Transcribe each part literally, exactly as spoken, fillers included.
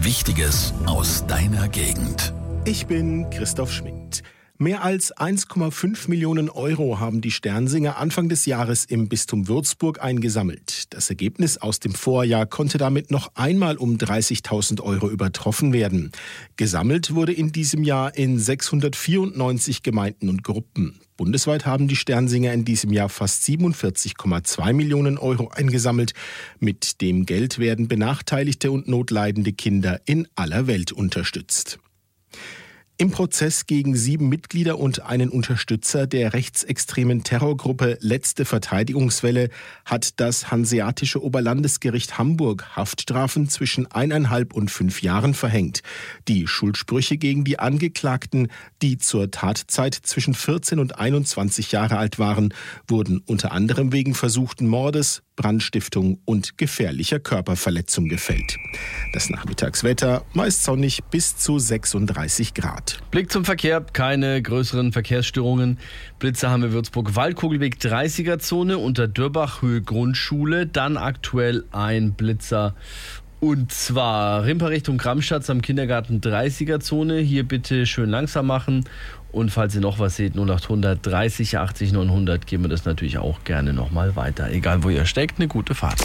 Wichtiges aus deiner Gegend. Ich bin Christoph Schmidt. Mehr als eins Komma fünf Millionen Euro haben die Sternsinger Anfang des Jahres im Bistum Würzburg eingesammelt. Das Ergebnis aus dem Vorjahr konnte damit noch einmal um dreißigtausend Euro übertroffen werden. Gesammelt wurde in diesem Jahr in sechshundertvierundneunzig Gemeinden und Gruppen. Bundesweit haben die Sternsinger in diesem Jahr fast siebenundvierzig Komma zwei Millionen Euro eingesammelt. Mit dem Geld werden benachteiligte und notleidende Kinder in aller Welt unterstützt. Im Prozess gegen sieben Mitglieder und einen Unterstützer der rechtsextremen Terrorgruppe Letzte Verteidigungswelle hat das Hanseatische Oberlandesgericht Hamburg Haftstrafen zwischen eineinhalb und fünf Jahren verhängt. Die Schuldsprüche gegen die Angeklagten, die zur Tatzeit zwischen vierzehn und einundzwanzig Jahre alt waren, wurden unter anderem wegen versuchten Mordes, Brandstiftung und gefährlicher Körperverletzung gefällt. Das Nachmittagswetter meist sonnig bis zu sechsunddreißig Grad. Blick zum Verkehr, keine größeren Verkehrsstörungen. Blitzer haben wir Würzburg, Waldkugelweg dreißiger Zone unter Dörbach, Höhe Grundschule. Dann aktuell ein Blitzer. Und zwar Rimper Richtung Gramstadt am Kindergarten dreißiger Zone. Hier bitte schön langsam machen. Und falls ihr noch was seht, null acht hundert dreißig achtzig neunhundert, geben wir das natürlich auch gerne nochmal weiter. Egal wo ihr steckt, eine gute Fahrt.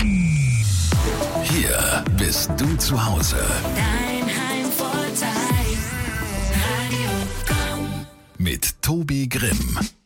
Hier bist du zu Hause. Dein Heimvorteil. Radio Komm. Mit Tobi Grimm.